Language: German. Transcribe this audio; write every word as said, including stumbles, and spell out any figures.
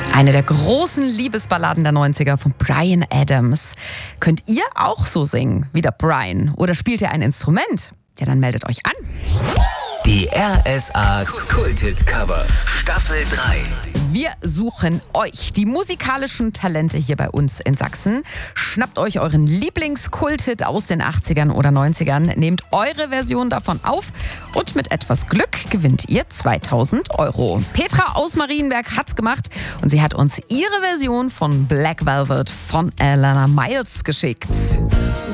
Eine der großen Liebesballaden der neunziger von Bryan Adams. Könnt ihr auch so singen wie der Bryan? Oder spielt ihr ein Instrument? Ja, dann meldet euch an. Die R S A Kulthit-Cover Staffel drei. Wir suchen euch, die musikalischen Talente hier bei uns in Sachsen. Schnappt euch euren Lieblingskulthit aus den achtzigern oder neunzigern, nehmt eure Version davon auf und mit etwas Glück gewinnt ihr zweitausend Euro. Petra aus Marienberg hat's gemacht und sie hat uns ihre Version von Black Velvet von Alana Miles geschickt.